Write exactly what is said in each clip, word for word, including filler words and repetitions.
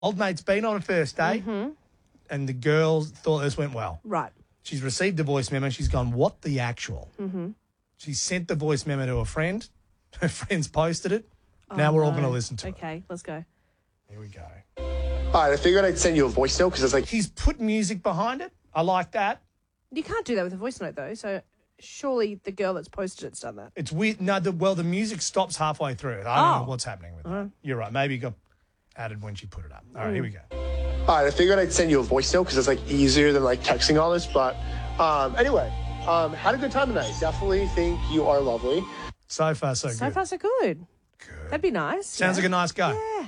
Old mate's been on a first date Mm-hmm. and the girl thought this went well. Right. She's received a voice memo. She's gone, what the actual? Mm-hmm. She sent the voice memo to a friend. Her friend's posted it. Now we're all going to listen to it. Okay, let's go. Here we go. All right, I figured I'd send you a voice note because it's like... He's put music behind it. I like that. You can't do that with a voice note, though, so surely the girl that's posted it's done that. It's weird. No, the, well, the music stops halfway through. I don't Oh. know what's happening with that. You're right. Maybe it got added when she put it up. All right, here we go. All right, I figured I'd send you a voice note because it's like easier than like texting all this. But um, anyway, um, had a good time tonight. Definitely think you are lovely. So far, so, So good. far, so good. Good. That'd be nice. Sounds yeah. like a nice guy. Yeah.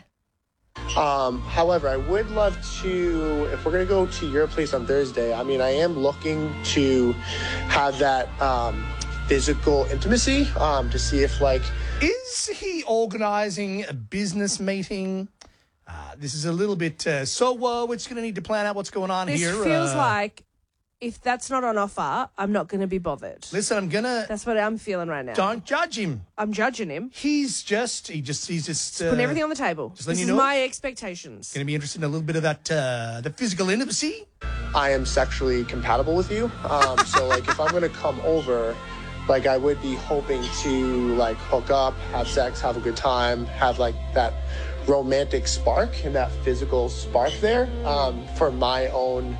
Um, however, I would love to, if we're going to go to your place on Thursday, I mean, I am looking to have that um, physical intimacy um, to see if like... Is he organising a business meeting? Uh, this is a little bit, uh, so uh, we're just going to need to plan out what's going on This here. feels uh, like if that's not on offer, I'm not going to be bothered. Listen, I'm going to... That's what I'm feeling right now. Don't judge him. I'm judging him. He's just, he just, he's just... Uh, Putting everything on the table. just This letting is you know. my expectations. Going to be interested in a little bit of that, uh, the physical intimacy. I am sexually compatible with you. Um, so like if I'm going to come over, like I would be hoping to like hook up, have sex, have a good time, have like that romantic spark and that physical spark there um, for my own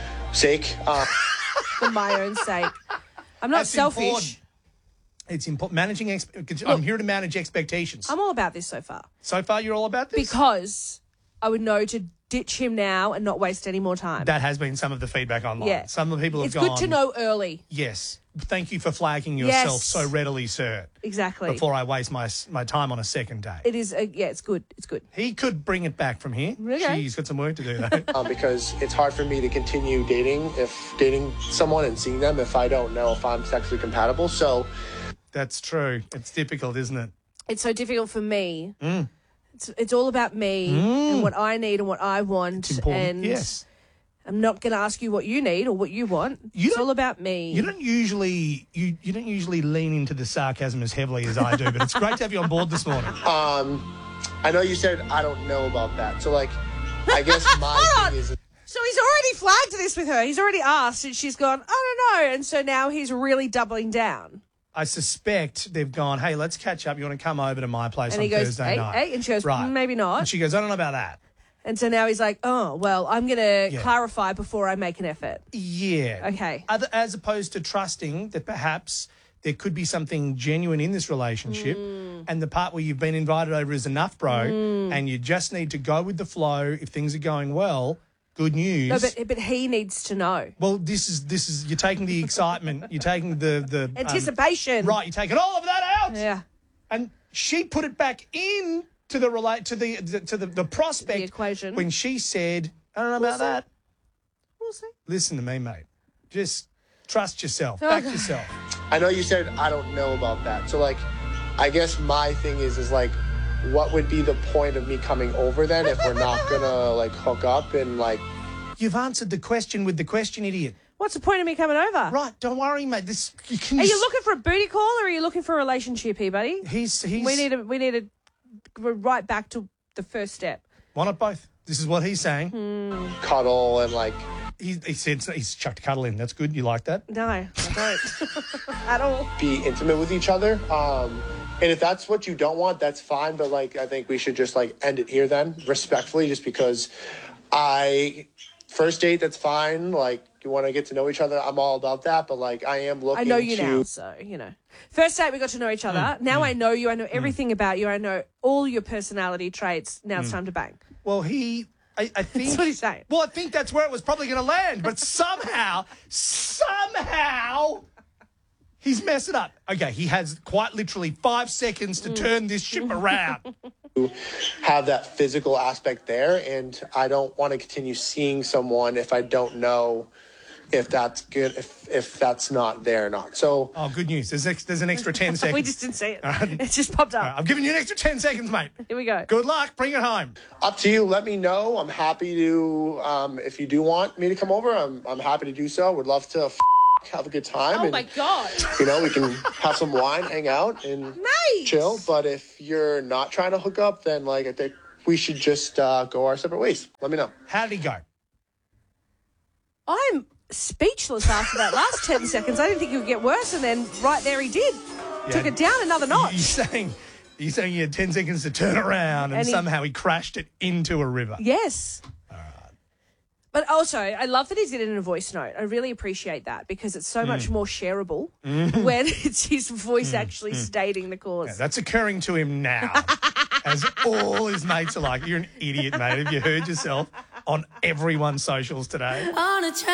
sake. Uh, For my own sake. I'm not That's selfish. important. It's important. Managing, exp- I'm here to manage expectations. I'm all about this so far. So far, you're all about this? Because I would know to ditch him now and not waste any more time. That has been some of the feedback online. Yeah. Some of the people have It's gone... good to know early. Yes. Thank you for flagging yourself Yes. so readily, sir. Exactly. Before I waste my my time on a second date. It is, uh, yeah, it's good. It's good. He could bring it back from here. Okay. He's got some work to do, though. um, because it's hard for me to continue dating if dating someone and seeing them if I don't know if I'm sexually compatible. So That's true. It's difficult, isn't it? It's so difficult for me. Mm. It's it's all about me and what I need and what I want. It's important. And Yes. I'm not going to ask you what you need or what you want. You it's don't- all about me. You don't usually you, you don't usually lean into the sarcasm as heavily as I do, but it's great to have you on board this morning. um, I know you said I don't know about that. So like, I guess my thing is... So he's already flagged this with her. He's already asked, and she's gone, I don't know. And so now he's really doubling down. I suspect they've gone, hey, let's catch up. You want to come over to my place And on he goes, Thursday hey, night? hey. And she goes, Right. "Mm, maybe not. And she goes, I don't know about that. And so now he's like, oh, well, I'm going to Yeah. clarify before I make an effort. Yeah. Okay. Other, as opposed to trusting that perhaps there could be something genuine in this relationship Mm. and the part where you've been invited over is enough, bro, and you just need to go with the flow. If things are going well, good news. No, but, but he needs to know. well, this is, this is, you're taking the excitement, you're taking the, the um, Anticipation. right, you're taking all of that out. Yeah. And she put it back in to the relate to the, the to the, the prospect The equation. when she said, I don't know about that. We'll see. Listen to me, mate. Just trust yourself. Oh, Back God. yourself. I know you said I don't know about that. So like, I guess my thing is is like, what would be the point of me coming over then if we're not gonna like hook up and like? You've answered the question with the question, idiot. What's the point of me coming over? Right, don't worry, mate. This you can. Are you just- looking for a booty call or are you looking for a relationship here, buddy? He's he's. We need to we need to go right back to the first step. Why not both? This is what he's saying. Hmm. Cuddle and like He, he said he's chucked a cuddle in. That's good. You like that? No, I don't at all. be intimate with each other. Um, and if that's what you don't want, that's fine. But like, I think we should just like end it here then, respectfully, just because I first date, that's fine. Like, you want to get to know each other, I'm all about that. But like, I am looking. I know you to, now, so you know. First date, we got to know each other. Now I know you. I know everything about you. I know all your personality traits. Now it's time to bang. Well, he. I, I think. That's what he's saying. Well, I think that's where it was probably going to land, but somehow, somehow, he's messed it up. Okay, he has quite literally five seconds to turn this ship around. have that physical aspect there, and I don't want to continue seeing someone if I don't know if that's good, if if that's not there or not. So Oh, good news. There's ex- there's an extra ten seconds. We just didn't see it. right. It just popped All up. right, I'm giving you an extra ten seconds, mate. Here we go. Good luck. Bring it home. up to you. Let me know. I'm happy to. Um, if you do want me to come over, I'm I'm happy to do so. Would love to f- have a good time. Oh and, my god. You know, we can have some wine, hang out, and Mate. chill. But if you're not trying to hook up, then like I think we should just uh, go our separate ways. Let me know. How did he go? I'm speechless after that last ten seconds. I didn't think it would get worse, and then right there he did. Yeah. Took it down another notch. You're saying, you're saying he had ten seconds to turn around and, And he- somehow he crashed it into a river. Yes. But also, I love that he did it in a voice note. I really appreciate that because it's so Mm. much more shareable when it's his voice actually stating the cause. Yeah, that's occurring to him now. As all his mates are like, you're an idiot, mate. Have you heard yourself on everyone's socials today? On a train.